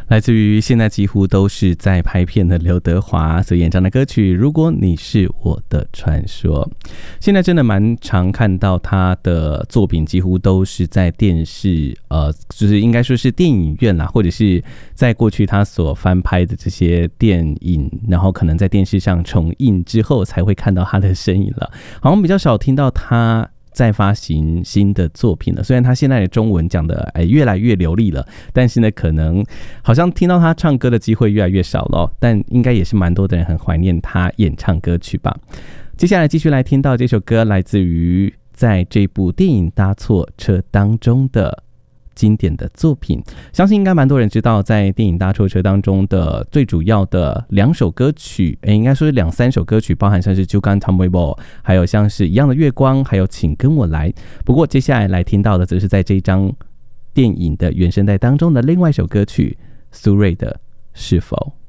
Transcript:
来自于现在几乎都是在拍片的刘德华所演唱的歌曲《如果你是我的传说》。现在真的蛮常看到他的作品几乎都是在电视就是应该说是电影院啦，或者是在过去他所翻拍的这些电影，然后可能在电视上重映之后才会看到他的身影了，好像比较少听到他在发行新的作品了。虽然他现在的中文讲的越来越流利了，但是呢可能好像听到他唱歌的机会越来越少了，但应该也是蛮多的人很怀念他演唱歌曲吧。接下来继续来听到这首歌，来自于在这部电影搭错车当中的经典的作品。相信应该蛮多人知道，在电影搭错车当中的最主要的2首歌曲，应该说是2-3首歌曲，包含像是 Jugan Tamwebo， 还有像是一样的月光，还有请跟我来。不过接下来来听到的则是在这一张电影的原声带当中的另外一首歌曲，苏芮的是否。